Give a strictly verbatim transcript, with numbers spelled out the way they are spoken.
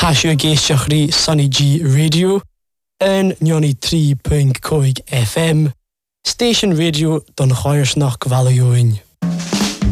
Tasio Geisio Sunny G Radio en Nioni three point five F M. Station Radio don Choirsnach Gvalioin.